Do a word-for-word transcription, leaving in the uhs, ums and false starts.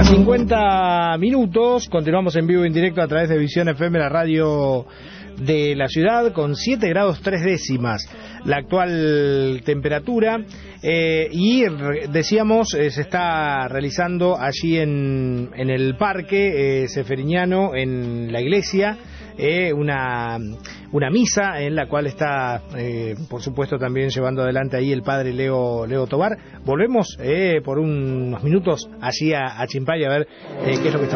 cincuenta minutos, continuamos en vivo y en directo a través de Visión F M, la radio de la ciudad, con siete grados tres décimas la actual temperatura, eh, y decíamos, eh, se está realizando allí en, en el parque eh, Seferiñano, en la iglesia, eh, una, una misa en la cual está, eh, por supuesto, también llevando adelante ahí el padre Leo, Leo Tobar. Volvemos eh, por unos minutos allí a, a Chimpay a ver eh, qué es lo que está